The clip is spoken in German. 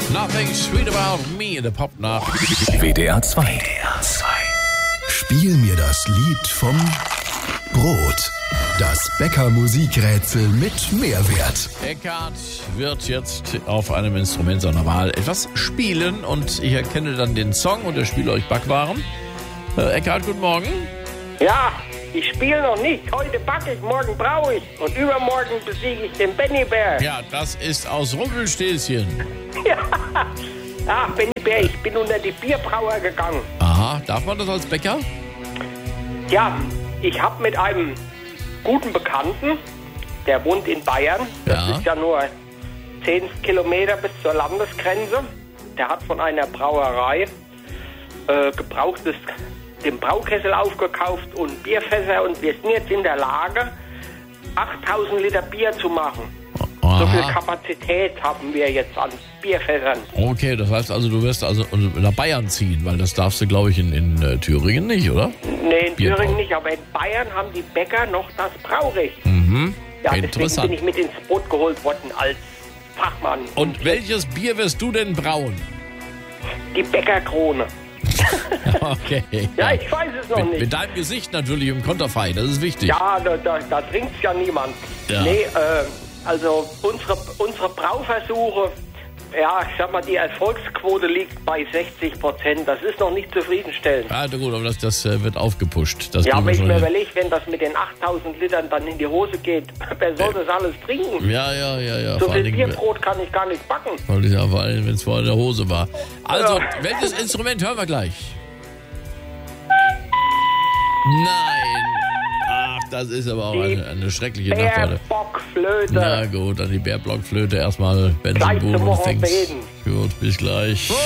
Nothing Sweet About Me in der Popnacht. WDR 2. Spiel mir das Lied vom Brot. Das Bäcker-Musikrätsel mit Mehrwert. Eckhard wird jetzt auf einem Instrument seiner Wahl etwas spielen und ich erkenne dann den Song und er spielt euch Backwaren. Eckhard, guten Morgen. Ja, ich spiele noch nicht. Heute backe ich, morgen braue ich. Und übermorgen besiege ich den Benny Bär. Ja, das ist aus Rumpelstilzchen. Ja. Ach, Benny Bär, ich bin unter die Bierbrauer gegangen. Aha, darf man das als Bäcker? Ja, ich habe mit einem guten Bekannten, der wohnt in Bayern. Das Ja. ist ja nur 10 Kilometer bis zur Landesgrenze. Der hat von einer Brauerei den Braukessel aufgekauft und Bierfässer und wir sind jetzt in der Lage, 8000 Liter Bier zu machen. Aha. So viel Kapazität haben wir jetzt an Bierfässern. Okay, das heißt also, du wirst also nach Bayern ziehen, weil das darfst du, glaube ich, in Thüringen nicht, oder? Nee, in Bierbrau. Thüringen nicht, aber in Bayern haben die Bäcker noch das Braurecht. Mhm. Ja, deswegen Interessant. bin ich mit ins Boot geholt worden als Fachmann. Und welches Bier wirst du denn brauen? Die Bäckerkrone. Okay. Ja, ich weiß es noch nicht. Mit deinem Gesicht natürlich im Konterfei, das ist wichtig. Ja, da trinkt's ja niemand. Ja. Nee, also unsere Brauversuche, ja, ich sag mal, die Erfolgsquote liegt bei 60%. Das ist noch nicht zufriedenstellend. Ja, gut, aber das wird aufgepusht. Das Ja, kriegen wir wenn ich schon mir hin. überlege, wenn das mit den 8000 Litern dann in die Hose geht, wer soll das alles trinken? Ja. So Vor viel allen Dingen, Bierbrot kann ich gar nicht backen. vor allem, wenn es vorher in der Hose war. Also, Ja. welches Instrument hören wir gleich? Nein. Ach, das ist aber auch eine schreckliche Nachfrage. Bärbockflöte. Na gut, dann die Bärblockflöte erstmal. Gleich zum Benson Boone Things. Orthopäden. Gut, bis gleich.